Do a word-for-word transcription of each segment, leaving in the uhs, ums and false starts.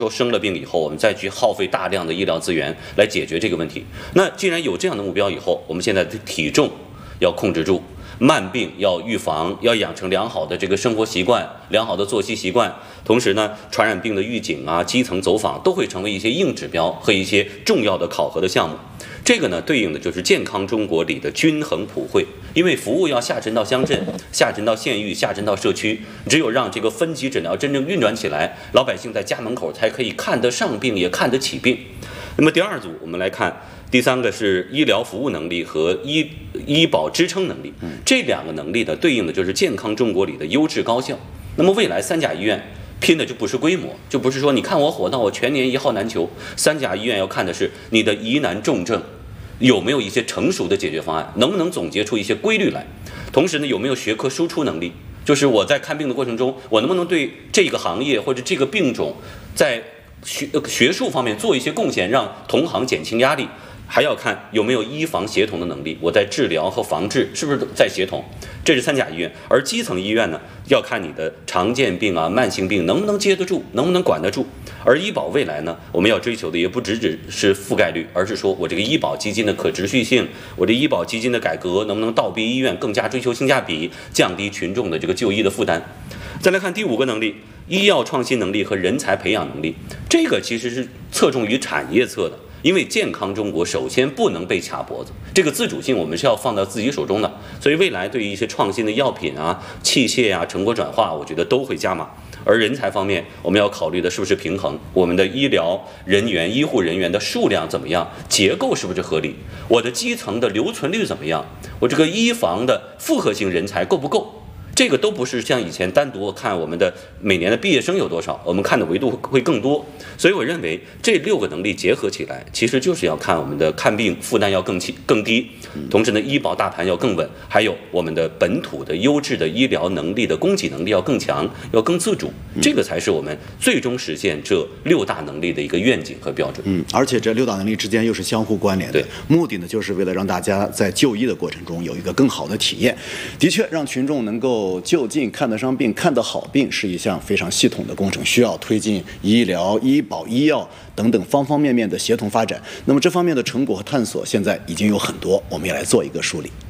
说生了病以后，我们再去耗费大量的医疗资源来解决这个问题。那既然有这样的目标以后，我们现在的体重要控制住，慢病要预防，要养成良好的这个生活习惯、良好的作息习惯。同时呢，传染病的预警啊、基层走访都会成为一些硬指标和一些重要的考核的项目。这个呢，对应的就是健康中国里的均衡普惠，因为服务要下沉到乡镇、下沉到县域、下沉到社区，只有让这个分级诊疗真正运转起来，老百姓在家门口才可以看得上病，也看得起病。那么第二组，我们来看第三个是医疗服务能力和医医保支撑能力，这两个能力呢，对应的就是健康中国里的优质高效。那么未来三甲医院拼的就不是规模，就不是说你看我火，那我全年一号难求。三甲医院要看的是你的疑难重症有没有一些成熟的解决方案，能不能总结出一些规律来。同时呢，有没有学科输出能力，就是我在看病的过程中，我能不能对这个行业或者这个病种在学学术方面做一些贡献，让同行减轻压力。还要看有没有医防协同的能力，我在治疗和防治是不是在协同，这是三甲医院。而基层医院呢，要看你的常见病啊、慢性病能不能接得住，能不能管得住。而医保未来呢，我们要追求的也不只只是覆盖率，而是说我这个医保基金的可持续性，我这医保基金的改革能不能倒逼医院更加追求性价比，降低群众的这个就医的负担。再来看第五个能力，医药创新能力和人才培养能力，这个其实是侧重于产业侧的。因为健康中国首先不能被卡脖子，这个自主性我们是要放到自己手中的，所以未来对于一些创新的药品啊、器械啊、成果转化，我觉得都会加码。而人才方面，我们要考虑的是不是平衡，我们的医疗人员、医护人员的数量怎么样，结构是不是合理，我的基层的留存率怎么样，我这个医防的复合型人才够不够。这个都不是像以前单独看我们的每年的毕业生有多少，我们看的维度会更多。所以我认为这六个能力结合起来，其实就是要看我们的看病负担要更轻更低，同时呢，医保大盘要更稳，还有我们的本土的优质的医疗能力的供给能力要更强，要更自主，这个才是我们最终实现这六大能力的一个愿景和标准。 嗯，而且这六大能力之间又是相互关联的，目的呢，就是为了让大家在就医的过程中有一个更好的体验。的确，让群众能够就近看得上病、看得好病，是一项非常系统的工程，需要推进医疗、医保、医药等等方方面面的协同发展。那么这方面的成果和探索现在已经有很多，我们也来做一个梳理。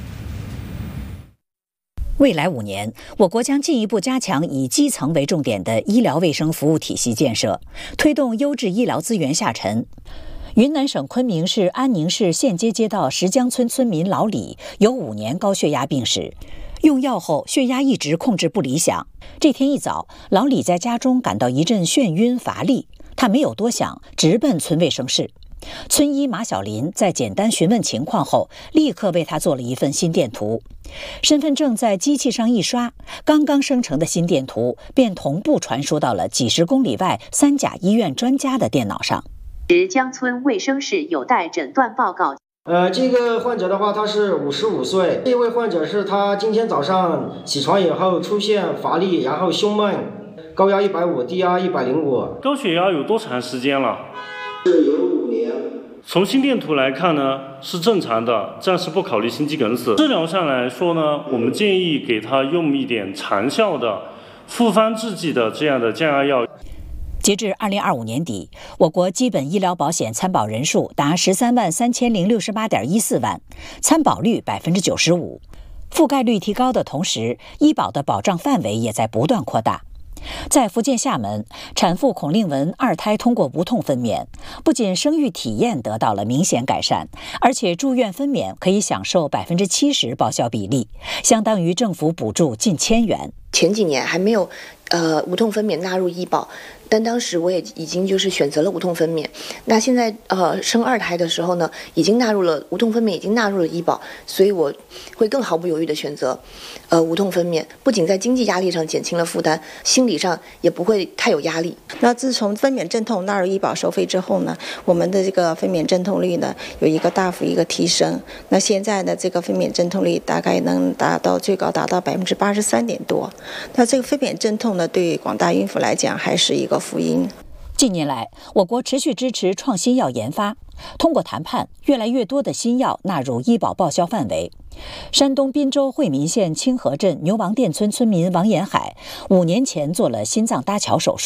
未来五年，我国将进一步加强以基层为重点的医疗卫生服务体系建设，推动优质医疗资源下沉。云南省昆明市安宁市县街街道石江村村民老李有五年高血压病史，用药后血压一直控制不理想。这天一早，老李在家中感到一阵眩晕乏力，他没有多想，直奔村卫生室。村医马小林在简单询问情况后，立刻为他做了一份心电图。身份证在机器上一刷，刚刚生成的心电图便同步传输到了几十公里外三甲医院专家的电脑上。 石江村卫生室有待诊断报告。 呃，这个患者的话，他是五十五岁。这位患者是他今天早上起床以后出现乏力，然后胸闷，高压一百五，低压一百零五。 高血压有多长时间了？ 是有五年。 从心电图来看呢，是正常的，暂时不考虑心肌梗死。治疗上来说呢，我们建议给他用一点长效的复方制剂的这样的降压药。 截至二零二五年底，我国基本医疗保险参保人数达十三万三千零六十八点一四万，参保率百分之九十五，覆盖率提高的同时，医保的保障范围也在不断扩大。在福建厦门，产妇孔令文二胎通过无痛分娩，不仅生育体验得到了明显改善，而且住院分娩可以享受百分之七十报销比例，相当于政府补助近千元。 前几年还没有呃无痛分娩纳入医保，但当时我也已经就是选择了无痛分娩。那现在呃生二胎的时候呢，已经纳入了无痛分娩，已经纳入了医保，所以我会更毫不犹豫地选择呃无痛分娩。不仅在经济压力上减轻了负担，心理上也不会太有压力。 那自从分娩阵痛纳入医保收费之后呢，我们的这个分娩阵痛率呢有一个大幅一个提升。那现在的这个分娩阵痛率大概能达到最高达到百分之八十三点多。那这个分娩阵痛呢，对广大孕妇来讲还是一个福音。 近年来，我国持续支持创新药研发，通过谈判，越来越多的新药纳入医保报销范围。山东滨州惠民县清河镇牛王店村村民王延海五年前做了心脏搭桥手术，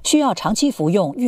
需要长期服用。